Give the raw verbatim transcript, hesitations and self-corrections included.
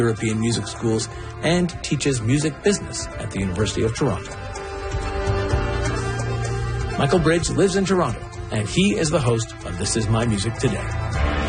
European music schools and teaches music business at the University of Toronto. Michael Bridge lives in Toronto, and he is the host of This Is My Music Today.